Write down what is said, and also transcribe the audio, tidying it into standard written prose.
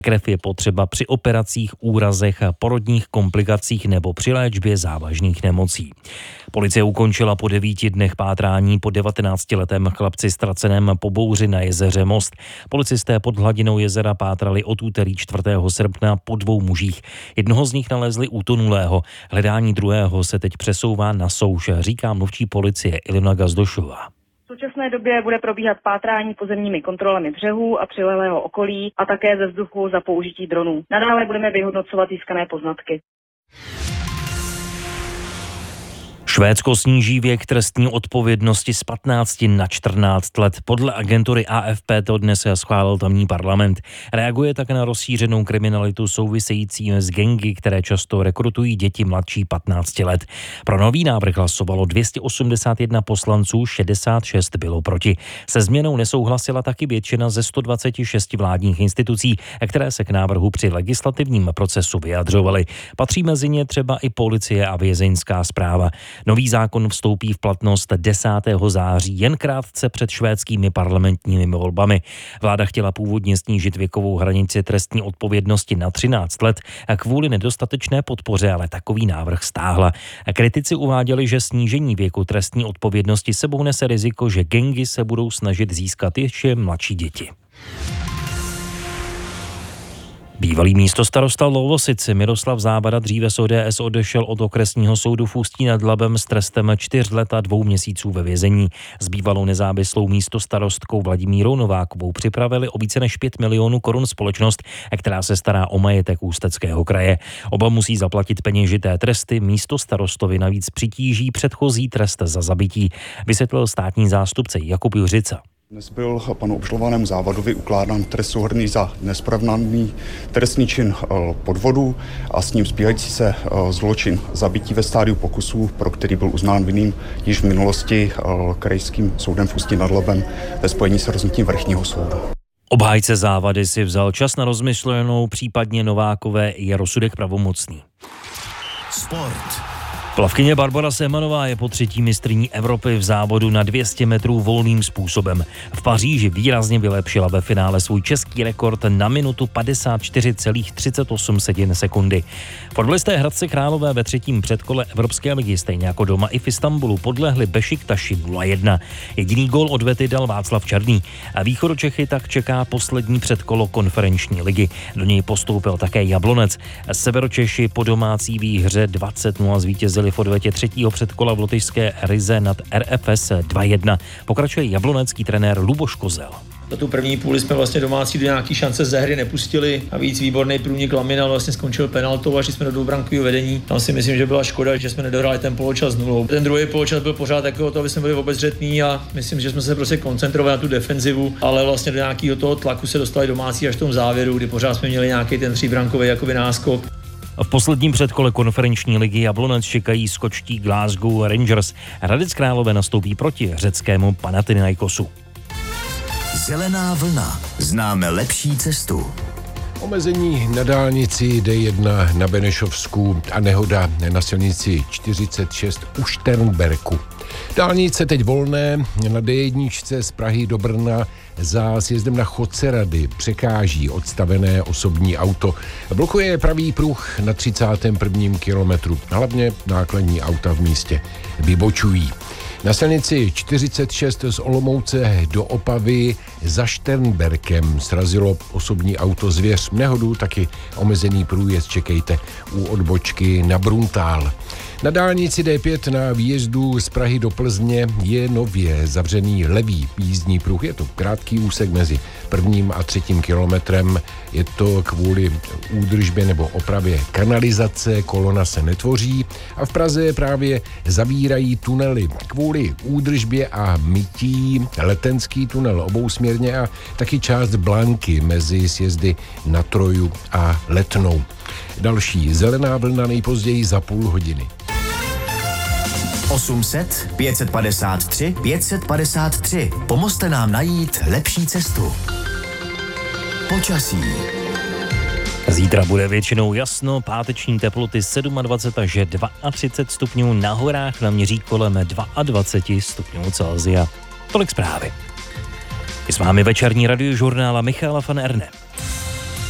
Krev je potřeba při operacích, úrazech, porodních komplikacích nebo při léčbě závažných nemocí. Policie ukončila po 9 dnech pátrání po 19letém chlapci ztraceném po bouři na jezeře Most. Policisté pod hladinou jezera pátrali od úterý 4. srpna po 2 mužích. Jednoho z nich nalezli utonulého. Hledání druhého se teď přesouvá na souš, říká mluvčí policie Ilona Gazdošová. V současné době bude probíhat pátrání pozemními kontrolami břehů a přilehlého okolí a také ze vzduchu za použití dronů. Nadále budeme vyhodnocovat získané poznatky. Švédsko sníží věk trestní odpovědnosti z 15 na 14 let. Podle agentury AFP to dnes schválil tamní parlament. Reaguje tak na rozšířenou kriminalitu související s gangy, které často rekrutují děti mladší 15 let. Pro nový návrh hlasovalo 281 poslanců, 66 bylo proti. Se změnou nesouhlasila taky většina ze 126 vládních institucí, které se k návrhu při legislativním procesu vyjadřovaly. Patří mezi ně třeba i policie a vězeňská správa. Nový zákon vstoupí v platnost 10. září, jen krátce před švédskými parlamentními volbami. Vláda chtěla původně snížit věkovou hranici trestní odpovědnosti na 13 let a kvůli nedostatečné podpoře ale takový návrh stáhla. A kritici uváděli, že snížení věku trestní odpovědnosti sebou nese riziko, že gangy se budou snažit získat ještě mladší děti. Bývalý místostarosta Lovosice Miroslav Zábada dříve z ODS odešel od okresního soudu v Ústí nad Labem s trestem 4 let a 2 měsíců ve vězení. S bývalou nezávislou místostarostkou Vladimírou Novákovou připravili o více než 5 milionů korun společnost, která se stará o majetek Ústeckého kraje. Oba musí zaplatit peněžité tresty, místostarostovi navíc přitíží předchozí trest za zabití, vysvětlil státní zástupce Jakub Juřica. Dnes byl panu obžalovanému Závadovi ukládán trest souhrnný za nespravný trestný čin podvodu a s ním spíhající se zločin zabití ve stádiu pokusu, pro který byl uznán vinným již v minulosti krajským soudem v Ústí nad Labem ve spojení s rozhodnutím vrchního soudu. Obhájce Závady si vzal čas na rozmyšlenou, případně Novákové je rozsudek pravomocný. Sport. Plavkyně Barbora Semanová je po 3. mistryní Evropy v závodu na 200 metrů volným způsobem. V Paříži výrazně vylepšila ve finále svůj český rekord na minutu 54,38 sekundy. Fotbalisté Hradce Králové ve 3. předkole Evropské ligy stejně jako doma i v Istanbulu podlehli Bešiktaši 0-1. Jediný gól odvety dal Václav Černý. A Východočechy tak čeká poslední předkolo konferenční ligy. Do něj postoupil také Jablonec. Severočeši po domácí výhře 20-0 zvítězili v odvetě 3. předkola v lotyšské Rize nad RFS 2-1. Pokračuje jablonecký trenér Luboš Kozel. Za tu první půli jsme vlastně domácí do nějaký šance ze hry nepustili a víc výborný průnik Lamina vlastně skončil penaltou a šli jsme do dvoubrankového vedení. Tam si myslím, že byla škoda, že jsme nedohrali ten poločas 0. Ten druhý poločas byl pořád takový, aby jsme byli obezřetní a myslím, že jsme se prostě koncentrovali na tu defenzivu, ale vlastně do nějakého toho tlaku se dostali domácí až v tom závěru, kdy pořád jsme měli nějaký ten 3brankový jakoby náskok. V posledním předkole konferenční ligy Jablonec čekají skočtí Glasgow Rangers. Hradec Králové nastoupí proti řeckému Panathinaikosu. Zelená vlna. Známe lepší cestu. Omezení na dálnici D1 na Benešovsku a nehoda na silnici 46 u Šternberku. Dálnice teď volné na D1 z Prahy do Brna za sjezdem na Chodce-Rady překáží odstavené osobní auto. Blokuje pravý pruh na 31. kilometru. Hlavně nákladní auta v místě vybočují. Na silnici 46 z Olomouce do Opavy za Šternberkem srazilo osobní auto Zvěř. Nehodu taky omezený průjezd čekejte u odbočky na Bruntál. Na dálnici D5 na výjezdu z Prahy do Plzně je nově zavřený levý jízdní pruh. Je to krátký úsek mezi 1. a 3. kilometrem. Je to kvůli údržbě nebo opravě kanalizace, kolona se netvoří a v Praze právě zavírají tunely. Kvůli údržbě a mytí Letenský tunel obousměrně a taky část Blanky mezi sjezdy na Troju a Letnou. Další zelená vlna nejpozději za půl hodiny. 800 553 553. Pomozte nám najít lepší cestu. Počasí. Zítra bude většinou jasno, páteční teploty 27 až 32 stupňů, na horách naměří kolem 22 stupňů Celsia. Tolik zprávy. Je s vámi večerní radiožurnál Michala van Erne.